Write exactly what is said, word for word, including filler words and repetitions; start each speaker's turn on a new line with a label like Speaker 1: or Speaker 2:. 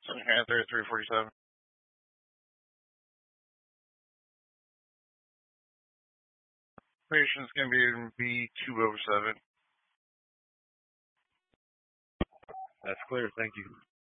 Speaker 1: Panther three forty-seven. Patient's going to be in B two oh seven.
Speaker 2: That's clear. Thank you.